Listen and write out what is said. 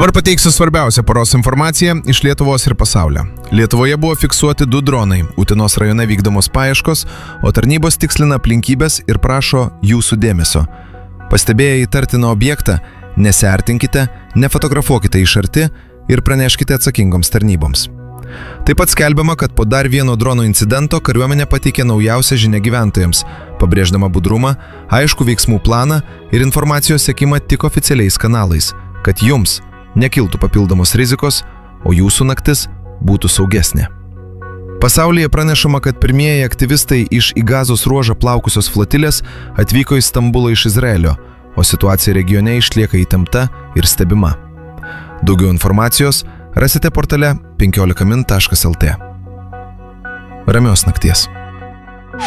Dabar pateiksiu svarbiausią paros informaciją iš Lietuvos ir pasaulio. Lietuvoje buvo fiksuoti 2 dronai, Utenos rajone vykdomos paieškos, o tarnybos tikslina aplinkybės ir prašo jūsų dėmesio. Pastebėję įtartiną objektą, nesiartinkite, nefotografuokite iš arti ir praneškite atsakingoms tarnyboms. Taip pat skelbiama, kad po dar vieno drono incidento kariuomenė pateikė naujausią žinią gyventojams, pabrėždama budrumą, aišku veiksmų planą ir informacijos sekimą tik oficialiais kanalais, kad jums nekiltų papildomos rizikos, o jūsų naktis būtų saugesnė. Pasaulyje pranešama, kad pirmieji aktyvistai iš į Gazos ruožą plaukusios flotilės atvyko į Stambulą iš Izraelio, o situacija regione išlieka įtempta ir stebima. Daugiau informacijos rasite portale 15min.lt. Ramios nakties.